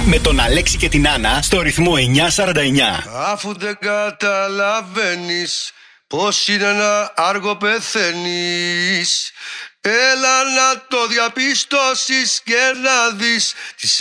Με τον Αλέξη και την Άννα στο ρυθμό 949. Αφού δεν καταλαβαίνεις πως είναι ένα άργο πεθαίνεις, έλα να το διαπιστώσεις και να δεις